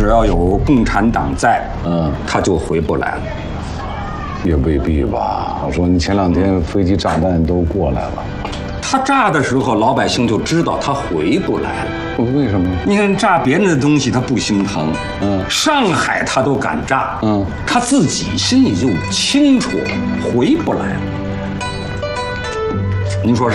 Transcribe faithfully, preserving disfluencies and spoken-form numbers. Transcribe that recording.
只要有共产党在， 嗯， 他就回不来了。 也未必吧。我说你前两天飞机炸弹都过来了， 他炸的时候，老百姓就知道他回不来了。 为什么？ 你看炸别人的东西，他不心疼。 嗯， 上海他都敢炸。 嗯， 他自己心里就清楚，回不来了。您说是？